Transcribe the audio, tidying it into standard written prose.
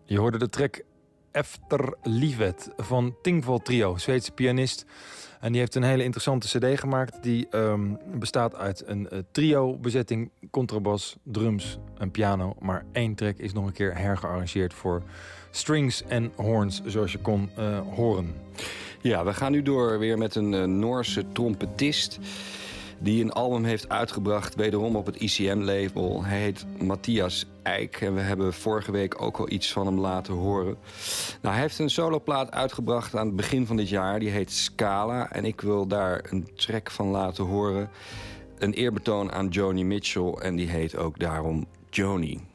Je hoorde de track Efter Livet van Tingvoll Trio, Zweedse pianist. En die heeft een hele interessante cd gemaakt. Die bestaat uit een trio-bezetting, contrabas, drums en piano. Maar 1 track is nog een keer hergearrangeerd voor strings en horns, zoals je kon horen. Ja, we gaan nu door weer met een Noorse trompetist die een album heeft uitgebracht, wederom op het ICM-label. Hij heet Matthias Eik en we hebben vorige week ook al iets van hem laten horen. Nou, hij heeft een soloplaat uitgebracht aan het begin van dit jaar. Die heet Scala en ik wil daar een track van laten horen. Een eerbetoon aan Joni Mitchell en die heet ook daarom Joni.